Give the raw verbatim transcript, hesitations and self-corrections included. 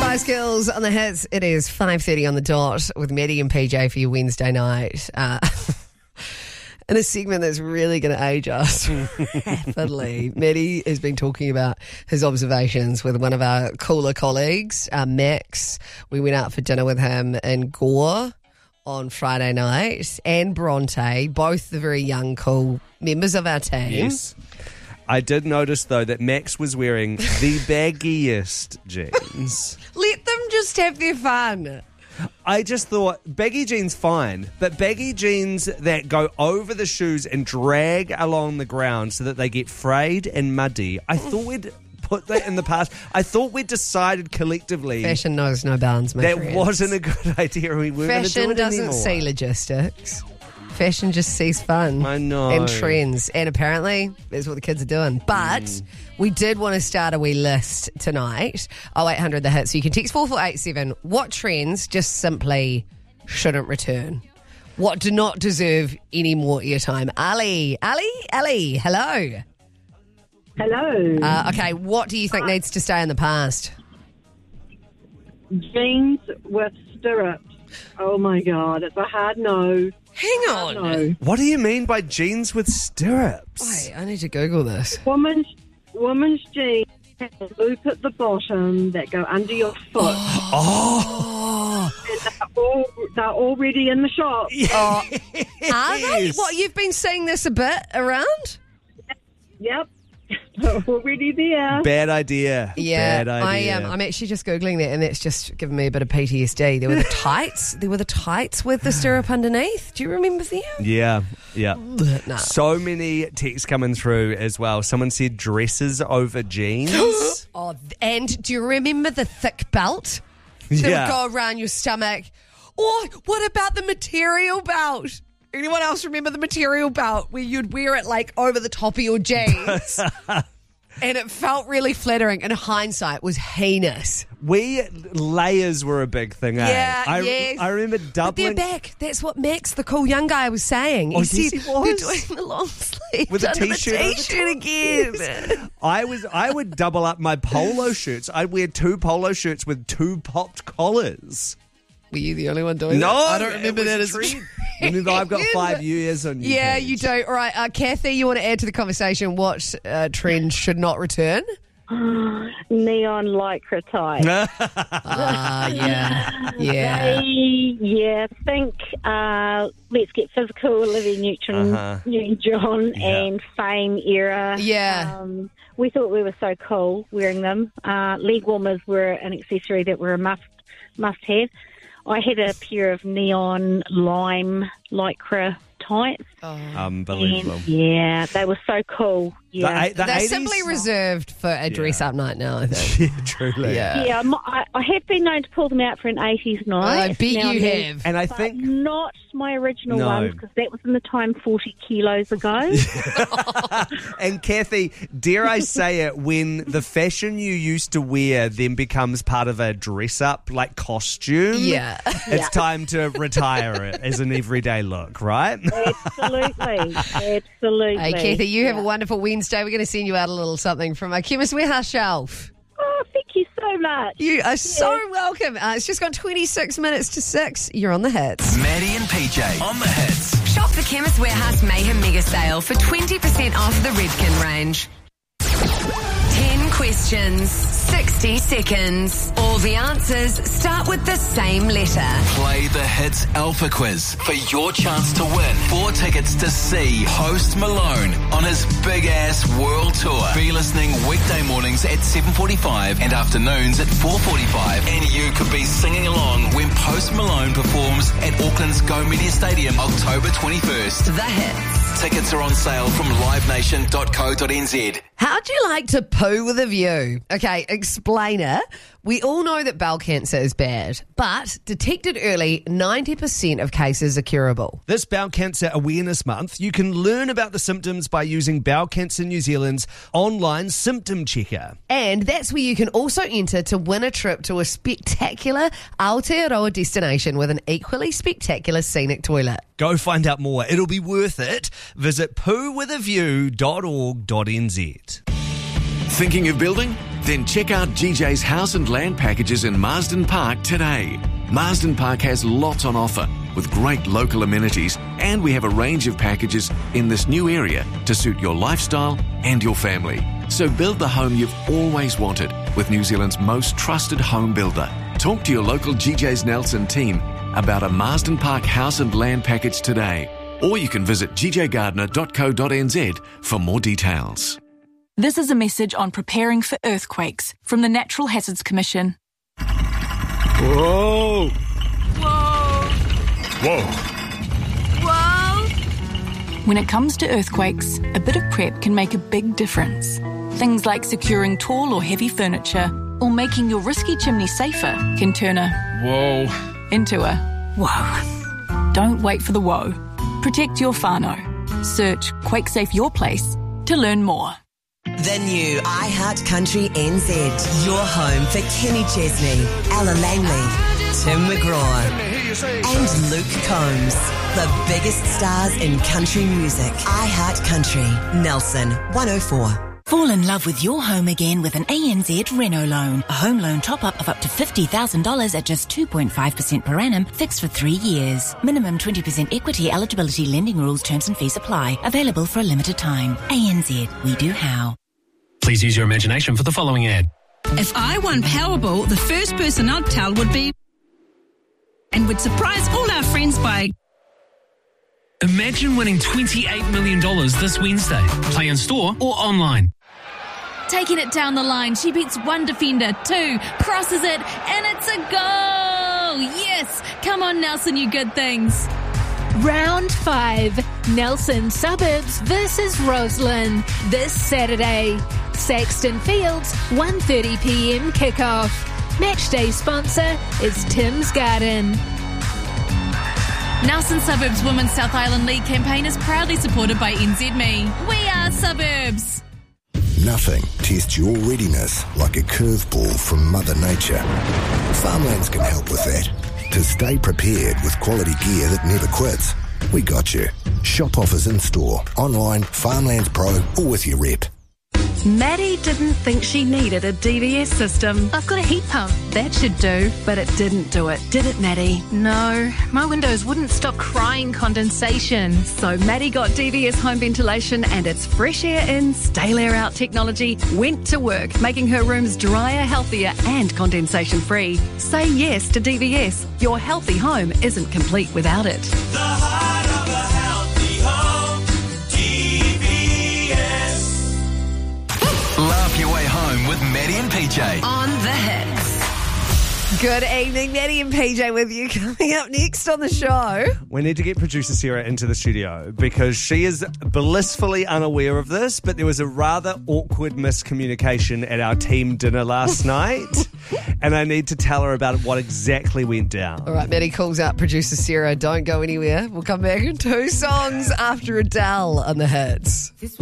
Spice Girls on the hits. It is five thirty on the dot with Maddie and P J for your Wednesday night. Uh, in a segment that's really going to age us rapidly. Maddie has been talking about his observations with one of our cooler colleagues, uh, Max. We went out for dinner with him in Gore on Friday night, and Bronte, both the very young, cool members of our team. Yes. I did notice, though, that Max was wearing the baggiest jeans. Let them just have their fun. I just thought, baggy jeans, fine, but baggy jeans that go over the shoes and drag along the ground so that they get frayed and muddy, I thought we'd put that in the past. I thought we'd decided collectively Fashion knows no bounds, my that friends. wasn't a good idea. We weren't going to do Fashion it doesn't anymore. see logistics. Fashion just sees fun. I know. And trends. And apparently, that's what the kids are doing. But mm. we did want to start a wee list tonight. oh eight hundred the hit. So you can text four four eight seven. What trends just simply shouldn't return? What do not deserve any more airtime? Ali. Ali? Ali. Hello. Hello. Uh, okay, what do you think needs to stay in the past? Jeans with stirrups. Oh my God, it's a hard no. Hang on. No. What do you mean by jeans with stirrups? Wait, I need to Google this. Women's, women's jeans have a loop at the bottom that go under your foot. Oh. And they're, all, they're already in the shop. Oh, are they? What, you've been seeing this a bit around? Yep. They're already there. Bad idea. Yeah, Bad I idea. am. Um, I'm actually just Googling that, and that's just given me a bit of P T S D. There were the tights. There were the tights with the stirrup underneath. Do you remember them? Yeah, yeah. No. So many texts coming through as well. Someone said dresses over jeans. Oh, and do you remember the thick belt that Yeah. would go around your stomach? Or what about the material belt? Anyone else remember the material belt where you'd wear it like over the top of your jeans? And it felt really flattering. In hindsight, was heinous. We layers were a big thing, eh? Yeah, I, yes. I remember But doubling they're back. That's what Max, the cool young guy, was saying. Oh, he yes, said he was. they're doing the long sleeve With a under t-shirt the over t-shirt again. I was I would double up my polo shirts. I'd wear two polo shirts with two popped collars. Were you the only one doing No, that? I don't remember it that was as a a trend. Remember, I've got five years on you. Yeah, you do. All right, uh, Kathy, you want to add to the conversation what uh, trend should not return? Neon lycra tights. Ah, yeah. Yeah. They, yeah, think uh, Let's Get Physical, Olivia Newton, Uh-huh. Newton-John, Yeah. and Fame era. Yeah. Um, we thought we were so cool wearing them. Uh, leg warmers were an accessory that were a must must have. I had a pair of neon lime lycra tights. Unbelievable. And, yeah, they were so cool. Yeah. The, the They're eighties simply reserved for a dress-up night now, I think. Yeah, truly. Yeah. Yeah, m- I, I have been known to pull them out for an eighties night. I bet now you and then, have. And I but think not my original No. ones, because that was in the time forty kilos ago. And Kathy, dare I say it, when the fashion you used to wear then becomes part of a dress-up, like costume, Yeah. it's time to retire it as an everyday look, right? Absolutely. Absolutely. Hey, Kathy, you have Yeah. a wonderful Wednesday. We're going to send you out a little something from our Chemist Warehouse shelf. Oh, thank you so much. You are so welcome. Uh, it's just gone twenty-six minutes to six. You're on the hits. Maddie and P J on the hits. Shop the Chemist Warehouse Mayhem Mega Sale for twenty percent off the Redken range. ten questions, sixty seconds. All the answers start with the same letter. Play the Hits Alpha Quiz for your chance to win four tickets to see Post Malone on his big-ass world tour. Be listening weekday mornings at seven forty-five and afternoons at four forty-five. And you could be singing along when Post Malone performs at Auckland's Go Media Stadium October twenty-first. The hits. Tickets are on sale from live nation dot co dot n z. How'd you like to poo with a view? Okay, explainer. We all know that bowel cancer is bad, but detected early, ninety percent of cases are curable. This Bowel Cancer Awareness Month, you can learn about the symptoms by using Bowel Cancer New Zealand's online symptom checker. And that's where you can also enter to win a trip to a spectacular Aotearoa destination with an equally spectacular scenic toilet. Go find out more. It'll be worth it. Visit poo with a view dot org dot n z. Thinking of building? Then check out G J's House and Land packages in Marsden Park today. Marsden Park has lots on offer with great local amenities, and we have a range of packages in this new area to suit your lifestyle and your family. So build the home you've always wanted with New Zealand's most trusted home builder. Talk to your local G J's Nelson team about a Marsden Park House and Land package today. Or you can visit g j gardner dot co dot n z for more details. This is a message on preparing for earthquakes from the Natural Hazards Commission. Whoa! Whoa. Whoa! Whoa. When it comes to earthquakes, a bit of prep can make a big difference. Things like securing tall or heavy furniture or making your risky chimney safer can turn a whoa into a whoa. Don't wait for the whoa. Protect your whānau. Search QuakeSafe Your Place to learn more. The new iHeart Country N Z. Your home for Kenny Chesney, Ella Langley, Tim McGraw, and Luke Combs. The biggest stars in country music. iHeart Country. Nelson, one oh four. Fall in love with your home again with an A N Z Reno loan. A home loan top-up of up to fifty thousand dollars at just two point five percent per annum, fixed for three years. Minimum twenty percent equity eligibility, lending rules, terms and fees apply. Available for a limited time. A N Z, we do how. Please use your imagination for the following ad. If I won Powerball, the first person I'd tell would be... and would surprise all our friends by... Imagine winning twenty-eight million dollars this Wednesday. Play in store or online. Taking it down the line, she beats one defender, two, crosses it, and it's a goal! Yes! Come on, Nelson, you good things. Round five, Nelson Suburbs versus Roslyn. This Saturday, Saxton Fields, one thirty p m kickoff. Matchday sponsor is Tim's Garden. Nelson Suburbs Women's South Island League campaign is proudly supported by N Z M E. We are Suburbs. Nothing tests your readiness like a curveball from Mother Nature. Farmlands can help with that. To stay prepared with quality gear that never quits, we got you. Shop offers in store, online, Farmlands Pro, or with your rep. Maddie didn't think she needed a D V S system. I've got a heat pump. That should do, but it didn't do it, did it, Maddie? No, my windows wouldn't stop crying condensation. So Maddie got D V S home ventilation and its fresh air in, stale air out technology went to work, making her rooms drier, healthier and condensation free. Say yes to D V S. Your healthy home isn't complete without it. The heart of a healthy home, D V S. Laugh your way home with Maddie and P J. On the hits. Good evening, Maddie and P J with you. Coming up next on the show. We need to get producer Sarah into the studio because she is blissfully unaware of this, but there was a rather awkward miscommunication at our team dinner last night, and I need to tell her about what exactly went down. All right, Maddie calls out producer Sarah. Don't go anywhere. We'll come back in two songs after Adele on the hits.